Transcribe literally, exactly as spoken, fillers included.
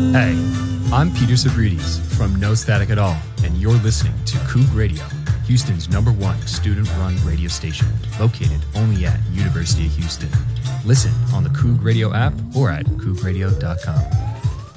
Hey, I'm Peter Sabrides from No Static at All, and you're listening to Coug Radio, Houston's number one student-run radio station, located only at University of Houston. Listen on the Coug Radio app or at coug radio dot com.